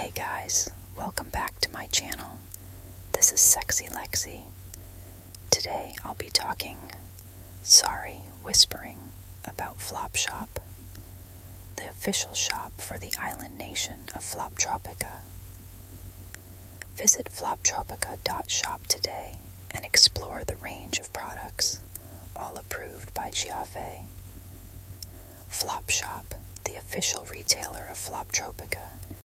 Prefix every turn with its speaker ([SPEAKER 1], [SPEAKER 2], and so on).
[SPEAKER 1] Hey guys, welcome back to my channel. This is Sexy Lexi. Today I'll be whispering about Flopshop, the official shop for the island nation of Floptropica. Visit floptropica.shop today and explore the range of products, all approved by Giave. Flopshop, the official retailer of Floptropica,